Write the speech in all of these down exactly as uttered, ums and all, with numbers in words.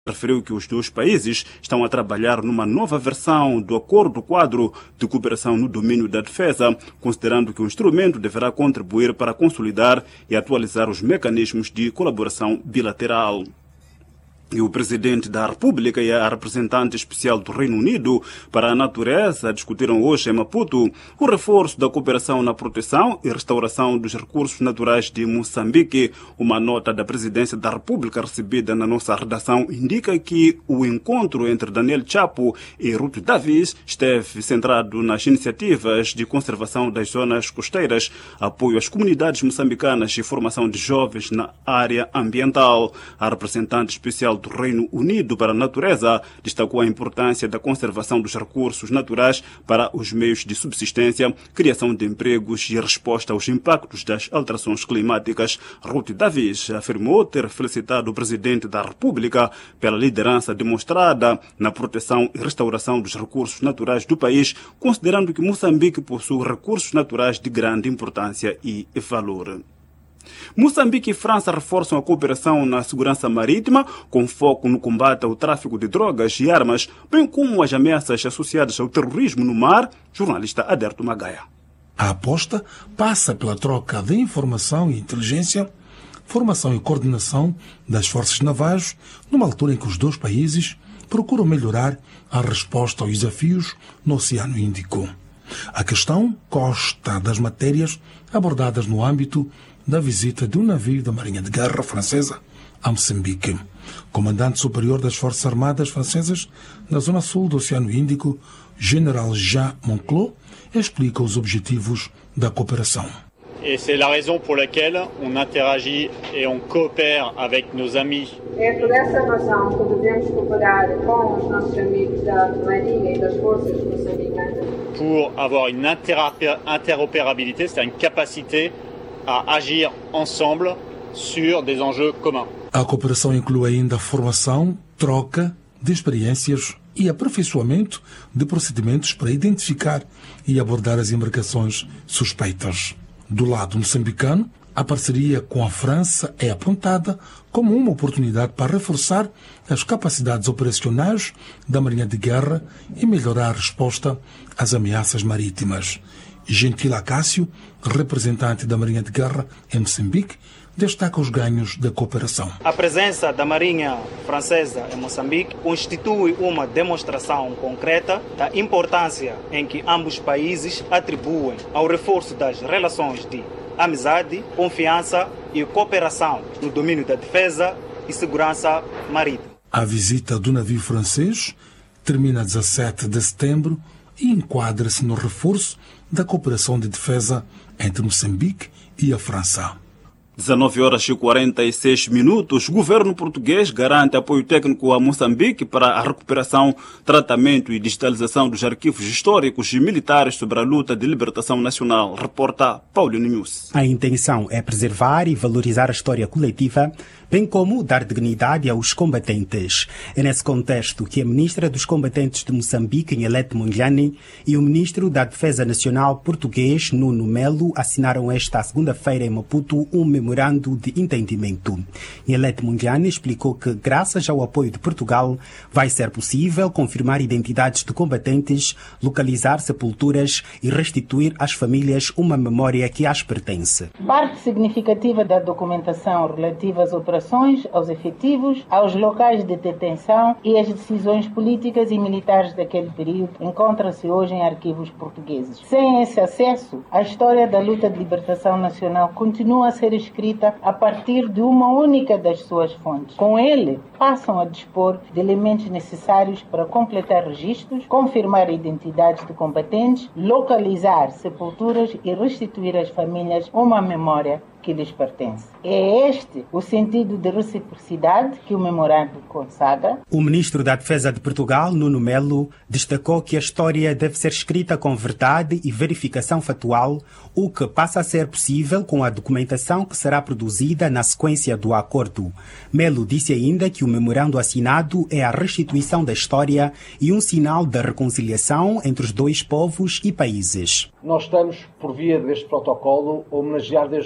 referiu que os dois países estão a trabalhar numa nova versão do Acordo Quadro de Cooperação no domínio da defesa, considerando que o instrumento deverá contribuir para consolidar e atualizar os mecanismos de colaboração bilateral. E o presidente da República e a representante especial do Reino Unido para a Natureza discutiram hoje em Maputo o reforço da cooperação na proteção e restauração dos recursos naturais de Moçambique. Uma nota da presidência da República recebida na nossa redação indica que o encontro entre Daniel Chapo e Ruth Davis esteve centrado nas iniciativas de conservação das zonas costeiras, apoio às comunidades moçambicanas e formação de jovens na área ambiental. A representante especial do Reino Unido para a Natureza destacou a importância da conservação dos recursos naturais para os meios de subsistência, criação de empregos e resposta aos impactos das alterações climáticas. Ruth Davis afirmou ter felicitado o presidente da República pela liderança demonstrada na proteção e restauração dos recursos naturais do país, considerando que Moçambique possui recursos naturais de grande importância e valor. Moçambique e França reforçam a cooperação na segurança marítima, com foco no combate ao tráfico de drogas e armas, bem como as ameaças associadas ao terrorismo no mar. Jornalista Aderto Magaia. A aposta passa pela troca de informação e inteligência, formação e coordenação das forças navais, numa altura em que os dois países procuram melhorar a resposta aos desafios no Oceano Índico. A questão consta das matérias abordadas no âmbito da visita de um navio da Marinha de Guerra francesa a Moçambique. Comandante superior das Forças Armadas francesas na zona sul do Oceano Índico, General Jean Monclos, explica os objetivos da cooperação. Et c'est la raison pour laquelle on interagit et on coopère avec nos amis. É por essa razão que devemos cooperar com os nossos amigos da Marinha e das Forças Moçambicanas. Pour avoir une interopérabilité, c'est-à-dire une capacité a agir ensemble sur des enjeux communs. A cooperação inclui ainda a formação, troca de experiências e aperfeiçoamento de procedimentos para identificar e abordar as embarcações suspeitas. Do lado moçambicano, a parceria com a França é apontada como uma oportunidade para reforçar as capacidades operacionais da Marinha de Guerra e melhorar a resposta às ameaças marítimas. Gentil Acácio, representante da Marinha de Guerra em Moçambique, destaca os ganhos da cooperação. A presença da Marinha Francesa em Moçambique constitui uma demonstração concreta da importância em que ambos países atribuem ao reforço das relações de amizade, confiança e cooperação no domínio da defesa e segurança marítima. A visita do navio francês termina dezessete de setembro e enquadra-se no reforço da cooperação de defesa entre Moçambique e a França. dezenove horas e quarenta e seis minutos. O governo português garante apoio técnico a Moçambique para a recuperação, tratamento e digitalização dos arquivos históricos e militares sobre a luta de libertação nacional. Reporta Paulino News. A intenção é preservar e valorizar a história coletiva, bem como dar dignidade aos combatentes. É nesse contexto que a ministra dos Combatentes de Moçambique, Nhelete Mondlane, e o ministro da Defesa Nacional português, Nuno Melo, assinaram esta segunda-feira em Maputo um memorando de entendimento. Nhelete Mondlane explicou que, graças ao apoio de Portugal, vai ser possível confirmar identidades de combatentes, localizar sepulturas e restituir às famílias uma memória que às pertence. Parte significativa da documentação relativa às operações, aos efetivos, aos locais de detenção e às decisões políticas e militares daquele período encontra-se hoje em arquivos portugueses. Sem esse acesso, a história da luta de libertação nacional continua a ser escrita a partir de uma única das suas fontes. Com ele, passam a dispor de elementos necessários para completar registros, confirmar identidades de combatentes, localizar sepulturas e restituir às famílias uma memória que lhes pertence. É este o sentido de reciprocidade que o memorando consagra. O ministro da Defesa de Portugal, Nuno Melo, destacou que a história deve ser escrita com verdade e verificação factual, o que passa a ser possível com a documentação que será produzida na sequência do acordo. Melo disse ainda que o memorando assinado é a restituição da história e um sinal da reconciliação entre os dois povos e países. Nós estamos, por via deste protocolo, a homenagear desde logo aquela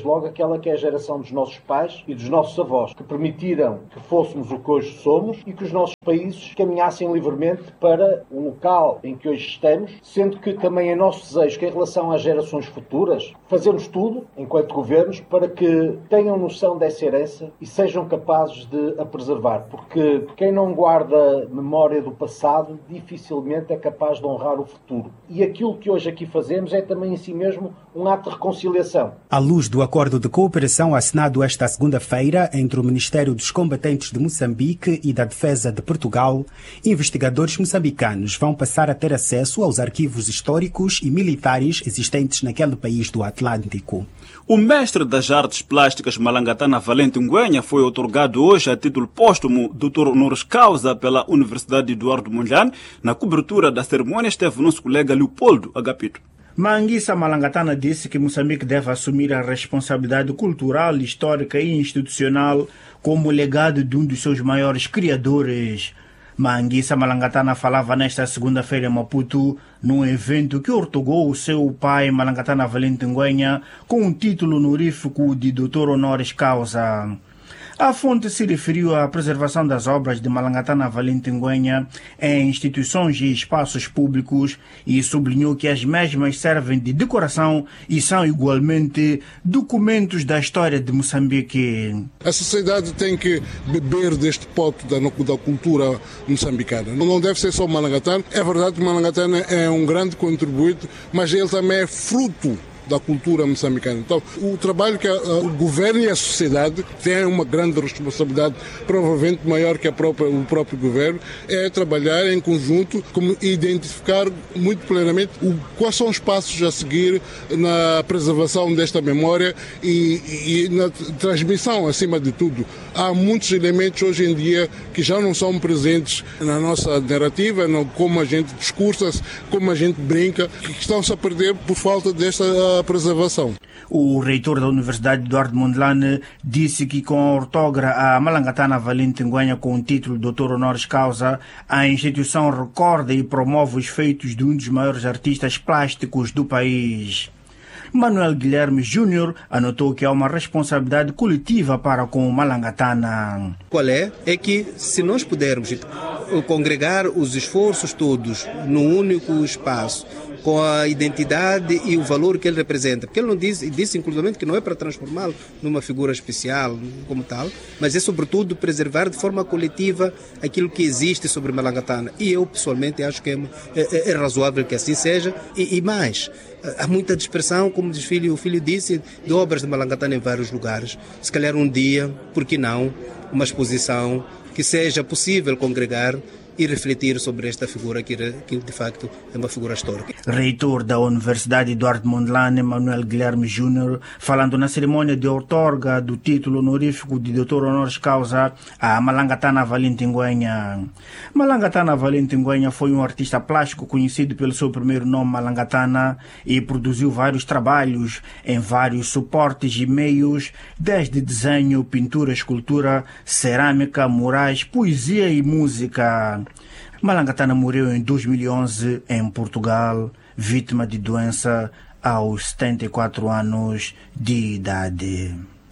aquela que é a geração dos nossos pais e dos nossos avós, que permitiram que fôssemos o que hoje somos e que os nossos países caminhassem livremente para o local em que hoje estamos, sendo que também é nosso desejo que, em relação às gerações futuras, fazemos tudo, enquanto governos, para que tenham noção dessa herança e sejam capazes de a preservar, porque quem não guarda memória do passado dificilmente é capaz de honrar o futuro. E aquilo que hoje aqui fazemos é também em si mesmo um ato de reconciliação. À luz do acordo de cooperação assinado esta segunda-feira entre o Ministério dos Combatentes de Moçambique e da Defesa de Portugal, investigadores moçambicanos vão passar a ter acesso aos arquivos históricos e militares existentes naquele país do Atlântico. O mestre das artes plásticas Malangatana Valente Ngüenya foi outorgado hoje a título póstumo doutor honoris causa pela Universidade Eduardo Mondlane. Na cobertura da cerimônia esteve o nosso colega Leopoldo Agapito. Manguissa Malangatana disse que Moçambique deve assumir a responsabilidade cultural, histórica e institucional como legado de um dos seus maiores criadores. Manguissa Malangatana falava nesta segunda-feira em Maputo, num evento que ortogou o seu pai Malangatana Valente Ngüenya com um título honorífico de doutor honoris causa. A fonte se referiu à preservação das obras de Malangatana Valente Ngüenya em instituições e espaços públicos e sublinhou que as mesmas servem de decoração e são igualmente documentos da história de Moçambique. A sociedade tem que beber deste pote da, da cultura moçambicana. Não deve ser só Malangatana. É verdade que Malangatana é um grande contribuinte, mas ele também é fruto da cultura moçambicana. Então, o trabalho que a, a, o governo e a sociedade têm uma grande responsabilidade, provavelmente maior que a própria, o próprio governo, é trabalhar em conjunto, como identificar muito plenamente o, quais são os passos a seguir na preservação desta memória e, e, e na transmissão, acima de tudo. Há muitos elementos hoje em dia que já não são presentes na nossa narrativa, no, como a gente discursa, como a gente brinca, que estão-se a perder por falta desta a preservação. O reitor da Universidade Eduardo Mondlane disse que com a ortogra a Malangatana Valente Ngüenya com o título de doutor honoris causa, a instituição recorda e promove os feitos de um dos maiores artistas plásticos do país. Manuel Guilherme Júnior anotou que há uma responsabilidade coletiva para com o Malangatana. Qual é? É que se nós pudermos congregar os esforços todos num único espaço, com a identidade e o valor que ele representa. Porque ele não disse, disse inclusivamente que não é para transformá-lo numa figura especial como tal, mas é sobretudo preservar de forma coletiva aquilo que existe sobre Malangatana. E eu pessoalmente acho que é, é, é razoável que assim seja. E, e mais, há muita dispersão, como o filho, o filho disse, de obras de Malangatana em vários lugares. Se calhar um dia, por que não, uma exposição que seja possível congregar e refletir sobre esta figura que, que de facto é uma figura histórica. Reitor da Universidade Eduardo Mondlane, Manuel Guilherme Júnior, falando na cerimônia de outorga do título honorífico de doutor honoris causa a Malangatana Valente Ngüenya. Malangatana Valente Ngüenya foi um artista plástico conhecido pelo seu primeiro nome Malangatana e produziu vários trabalhos em vários suportes e meios, desde desenho, pintura, escultura, cerâmica, murais, poesia e música. Malangatana morreu em dois mil e onze em Portugal, vítima de doença aos setenta e quatro anos de idade.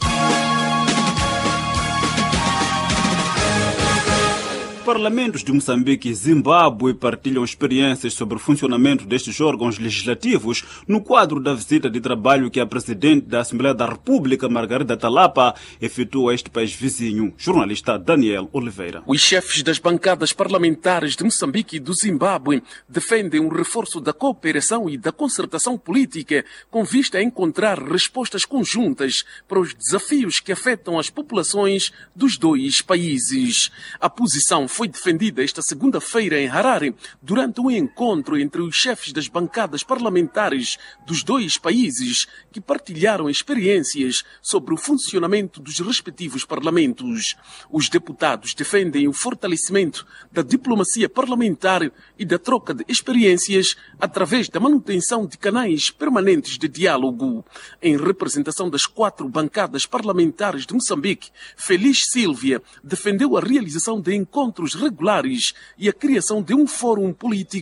Parlamentos de Moçambique e Zimbábue partilham experiências sobre o funcionamento destes órgãos legislativos no quadro da visita de trabalho que a Presidente da Assembleia da República, Margarida Talapa, efetuou a este país vizinho. Jornalista Daniel Oliveira. Os chefes das bancadas parlamentares de Moçambique e do Zimbábue defendem um reforço da cooperação e da concertação política com vista a encontrar respostas conjuntas para os desafios que afetam as populações dos dois países. A posição foi defendida esta segunda-feira em Harare durante um encontro entre os chefes das bancadas parlamentares dos dois países que partilharam experiências sobre o funcionamento dos respectivos parlamentos. Os deputados defendem o fortalecimento da diplomacia parlamentar e da troca de experiências através da manutenção de canais permanentes de diálogo. Em representação das quatro bancadas parlamentares de Moçambique, Feliz Sílvia defendeu a realização de encontros regulares e a criação de um fórum político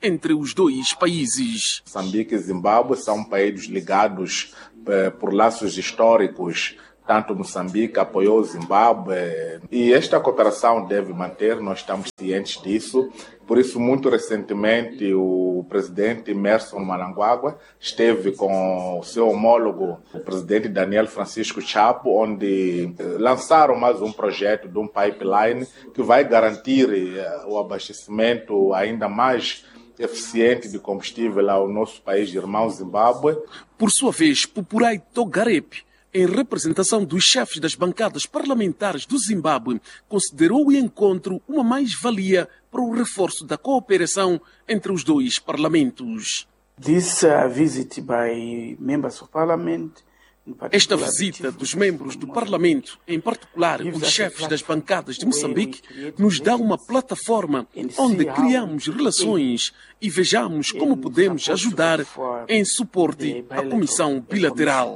entre os dois países. Moçambique e Zimbábue são países ligados eh, por laços históricos. Tanto Moçambique apoiou o Zimbábue e esta cooperação deve manter, nós estamos cientes disso. Por isso, muito recentemente, o presidente Emmerson Mnangagwa esteve com o seu homólogo, o presidente Daniel Francisco Chapo, onde lançaram mais um projeto de um pipeline que vai garantir o abastecimento ainda mais eficiente de combustível ao nosso país irmão Zimbábue. Por sua vez, Pupurai Togarepe, em representação dos chefes das bancadas parlamentares do Zimbábue, considerou o encontro uma mais-valia para o reforço da cooperação entre os dois parlamentos. This uh, visit by members of parliament, Esta visita dos membros do Parlamento, em particular os chefes das bancadas de Moçambique, nos dá uma plataforma onde criamos relações e vejamos como podemos ajudar em suporte à Comissão Bilateral.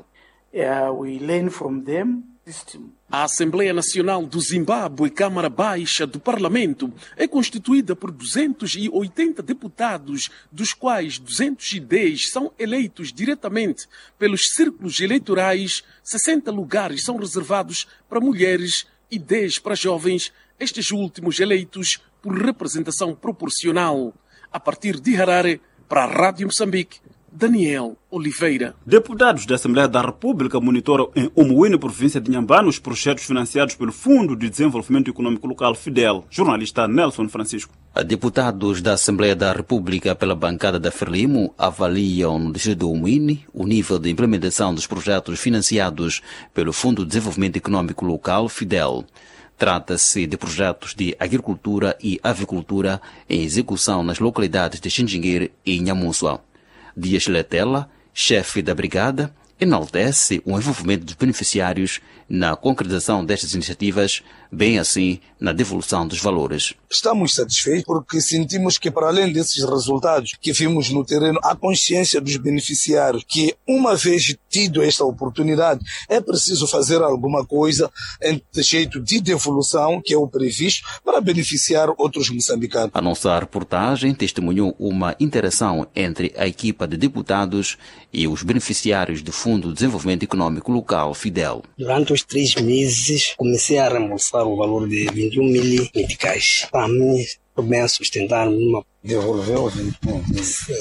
A Assembleia Nacional do Zimbábue, Câmara Baixa do Parlamento, é constituída por duzentos e oitenta deputados, dos quais duzentos e dez são eleitos diretamente pelos círculos eleitorais, sessenta lugares são reservados para mulheres e dez para jovens, estes últimos eleitos por representação proporcional. A partir de Harare, para a Rádio Moçambique, Daniel Oliveira. Deputados da Assembleia da República monitoram em Umuíne, província de Inhambane, os projetos financiados pelo Fundo de Desenvolvimento Econômico Local, FIDEL. Jornalista Nelson Francisco. Deputados da Assembleia da República pela bancada da Frelimo avaliam no distrito de Umuíne o nível de implementação dos projetos financiados pelo Fundo de Desenvolvimento Econômico Local, FIDEL. Trata-se de projetos de agricultura e avicultura em execução nas localidades de Xinjinguir e Nhamunsua. Dias Letela, chefe da brigada, enaltece o envolvimento dos beneficiários na concretização destas iniciativas, bem assim na devolução dos valores. Estamos satisfeitos porque sentimos que, para além desses resultados que vimos no terreno, há consciência dos beneficiários que, uma vez tido esta oportunidade, é preciso fazer alguma coisa em jeito de devolução, que é o previsto, para beneficiar outros moçambicanos. A nossa reportagem testemunhou uma interação entre a equipa de deputados e os beneficiários do Fundo de Desenvolvimento Econômico Local, FIDEL. Durante os três meses, comecei a reembolsar o valor de vinte e um mil meticais. Para mim, estou bem a sustentar uma. Devolveu vinte e um mil.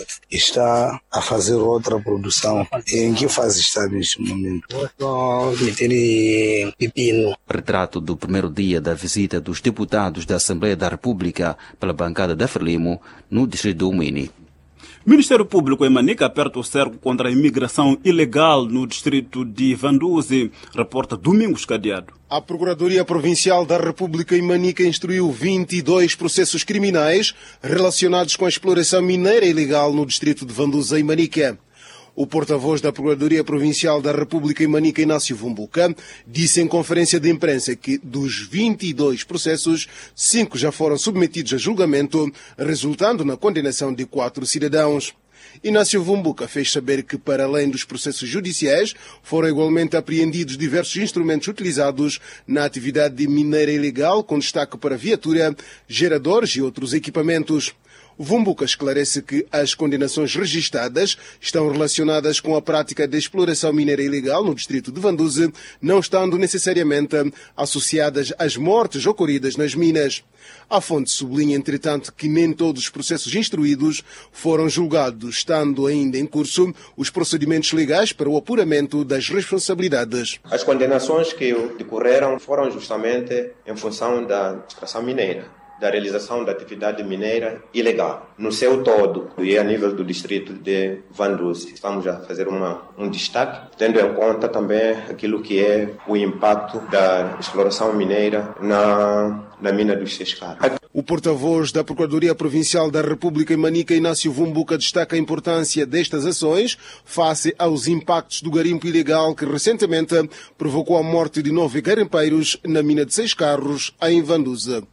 Está a fazer outra produção. Em que fase está neste momento? Estou a meter pepino. Retrato do primeiro dia da visita dos deputados da Assembleia da República pela bancada da Frelimo no distrito do Umuíne. Ministério Público em Manica aperta o cerco contra a imigração ilegal no distrito de Vanduzi, reporta Domingos Cadeado. A Procuradoria Provincial da República em Manica instruiu vinte e dois processos criminais relacionados com a exploração mineira ilegal no distrito de Vanduzi em Manica. O porta-voz da Procuradoria Provincial da República em Manica, Inácio Vumbuca, disse em conferência de imprensa que dos vinte e dois processos, cinco já foram submetidos a julgamento, resultando na condenação de quatro cidadãos. Inácio Vumbuca fez saber que, para além dos processos judiciais, foram igualmente apreendidos diversos instrumentos utilizados na atividade mineira ilegal, com destaque para viatura, geradores e outros equipamentos. Vumbuca esclarece que as condenações registadas estão relacionadas com a prática de exploração mineira ilegal no distrito de Vanduzi, não estando necessariamente associadas às mortes ocorridas nas minas. A fonte sublinha, entretanto, que nem todos os processos instruídos foram julgados, estando ainda em curso os procedimentos legais para o apuramento das responsabilidades. As condenações que decorreram foram justamente em função da extração mineira, da realização da atividade mineira ilegal, no seu todo, e a nível do distrito de Vanduzi. Estamos a fazer uma, um destaque, tendo em conta também aquilo que é o impacto da exploração mineira na, na mina dos Sescaros. O porta-voz da Procuradoria Provincial da República em Manica, Inácio Vumbuca, destaca a importância destas ações face aos impactos do garimpo ilegal que recentemente provocou a morte de nove garimpeiros na mina de Seis Carros, em Vanduzi.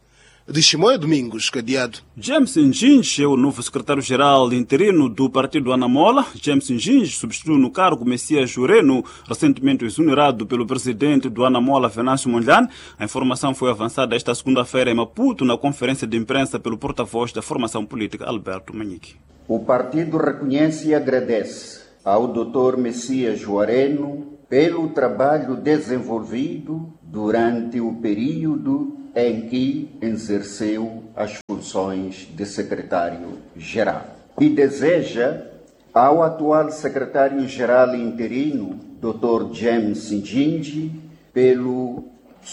de Chimoio Domingos, cadeado. James Njinji é o novo secretário-geral interino do partido Anamola. James Njinji substituiu no cargo Messias Jureno, recentemente exonerado pelo presidente do Anamola, Venâncio Mondlane. A informação foi avançada esta segunda-feira em Maputo, na conferência de imprensa pelo porta-voz da formação política, Alberto Manique. O partido reconhece e agradece ao doutor Messias Jureno pelo trabalho desenvolvido durante o período em que exerceu as funções de secretário-geral. E deseja ao atual secretário-geral interino, doutor James Njinji, pelo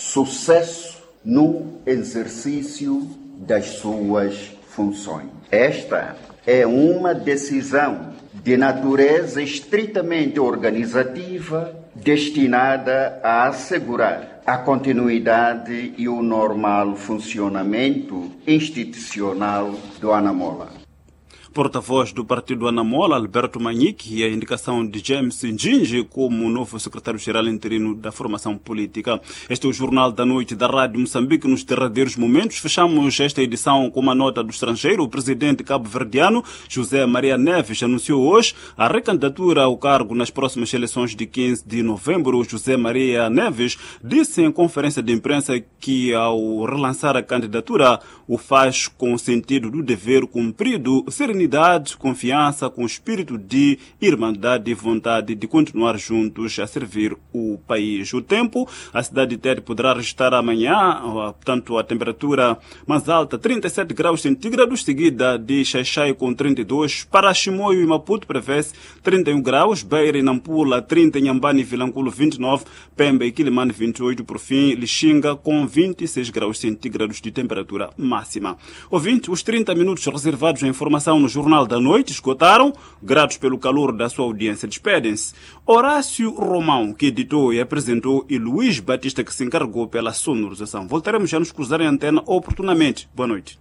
sucesso no exercício das suas funções. Esta é uma decisão de natureza estritamente organizativa, destinada a assegurar a continuidade e o normal funcionamento institucional do Anamola. Porta-voz do partido Anamola, Alberto Manique, e a indicação de James Njinji como novo secretário-geral interino da formação política. Este é o Jornal da Noite da Rádio Moçambique. Nos derradeiros momentos, fechamos esta edição com uma nota do estrangeiro. O presidente cabo-verdiano, José Maria Neves, anunciou hoje a recandidatura ao cargo nas próximas eleições de quinze de novembro. José Maria Neves disse em conferência de imprensa que, ao relançar a candidatura, o faz com o sentido do dever cumprido, serenidade, confiança, com espírito de irmandade e vontade de continuar juntos a servir o país. O tempo, a cidade de Tete poderá registrar amanhã, portanto, a temperatura mais alta, trinta e sete graus centígrados, seguida de Xaixai com trinta e dois, para Chimoio e Maputo prevê-se trinta e um graus, Beira e Nampula trinta, Inhambane e Vilanculo vinte e nove, Pemba e Quilimane vinte e oito, por fim, Lixinga com vinte e seis graus centígrados de temperatura máxima. Ouvinte, os trinta minutos reservados à informação no Jornal da Noite esgotaram. Gratos pelo calor da sua audiência, despedem-se Horácio Romão, que editou e apresentou, e Luís Batista, que se encarregou pela sonorização. Voltaremos a nos cruzar em antena oportunamente. Boa noite.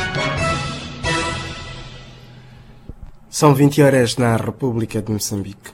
São vinte horas na República de Moçambique.